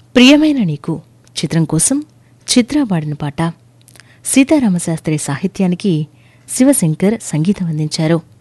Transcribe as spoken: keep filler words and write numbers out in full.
ప్రియమైన నీకు చిత్రం కోసం చిత్ర పాడిన పాట. సీతారామశాస్త్రి సాహిత్యానికి శివశంకర్ సంగీతం అందించారు.